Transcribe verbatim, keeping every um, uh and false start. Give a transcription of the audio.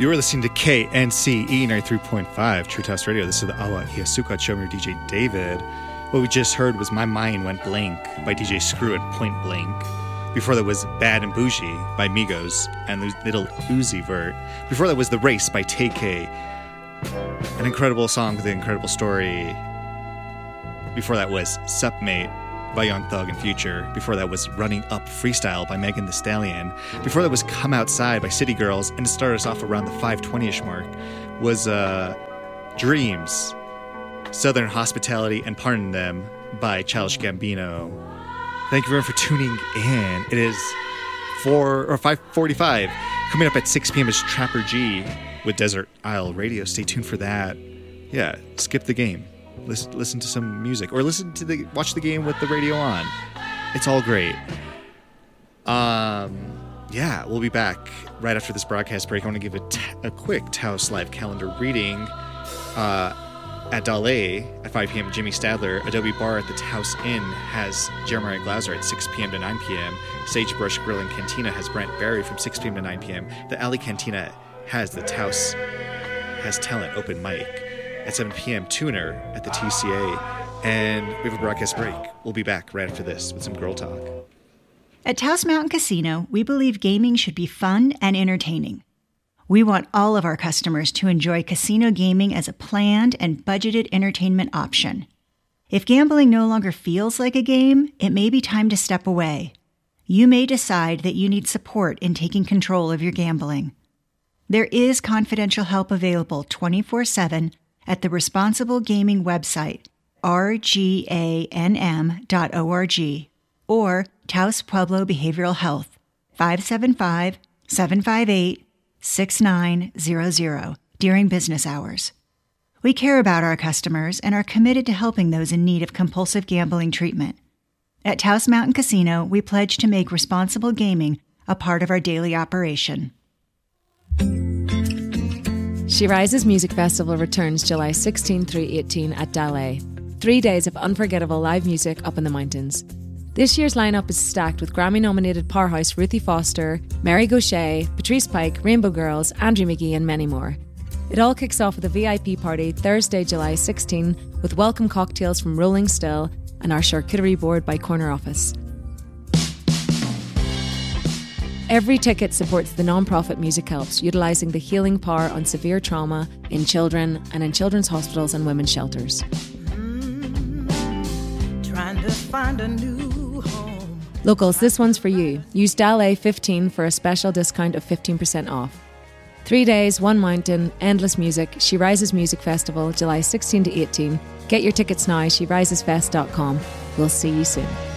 You are listening to K N C E ninety-three point five Truth House Radio. This is the Awa Iasuka show. I'm your D J David. What we just heard was My Mind Went Blank by D J Screw at Point Blank. Before that was Bad and Bougie by Migos and Little Uzi Vert. Before that was The Race by Tay K. An incredible song with an incredible story. Before that was Sup Mate by Young Thug and Future. Before that was Running Up Freestyle by Megan Thee Stallion. Before that was Come Outside by City Girls. And to start us off around the five twenty-ish mark was uh, Dreams, Southern Hospitality and Pardon Them by Childish Gambino. Thank you everyone for tuning in. It is four or five forty-five. Coming up at six p.m. is Trapper G with Desert Isle Radio. Stay tuned for that. Yeah, skip the game. Listen, listen to some music, or listen to the watch the game with the radio on. It's all great. Um, yeah, we'll be back right after this broadcast break. I want to give a, t- a quick Taos Live calendar reading. Uh, at Dale at five p.m. Jimmy Stadler. Adobe Bar at the Taos Inn has Jeremiah Glauser at six p.m. to nine p.m. Sagebrush Grill and Cantina has Brent Barry from six p.m. to nine p.m. The Alley Cantina has the Taos has Talent open mic at seven p.m. Tuner at the T C A. And we have a broadcast break. We'll be back right after this with some girl talk. At Taos Mountain Casino, we believe gaming should be fun and entertaining. We want all of our customers to enjoy casino gaming as a planned and budgeted entertainment option. If gambling no longer feels like a game, it may be time to step away. You may decide that you need support in taking control of your gambling. There is confidential help available twenty-four seven at the Responsible Gaming website, r g a n m dot org, or Taos Pueblo Behavioral Health, five seven five, seven five eight, six nine zero zero during business hours. We care about our customers and are committed to helping those in need of compulsive gambling treatment. At Taos Mountain Casino, we pledge to make responsible gaming a part of our daily operation. She Rises Music Festival returns July sixteenth through eighteenth at Dale. Three days of unforgettable live music up in the mountains. This year's lineup is stacked with Grammy-nominated powerhouse Ruthie Foster, Mary Gauthier, Patrice Pike, Rainbow Girls, Andrew McGee and many more. It all kicks off with a V I P party Thursday, July sixteenth with welcome cocktails from Rolling Still and our charcuterie board by Corner Office. Every ticket supports the non-profit Music Helps, utilising the healing power on severe trauma in children and in children's hospitals and women's shelters. Mm, trying to find a new Locals, this one's for you. Use D A L A fifteen for a special discount of fifteen percent off. Three days, one mountain, endless music. She Rises Music Festival, July sixteenth to eighteenth. Get your tickets now, she rises fest dot com. We'll see you soon.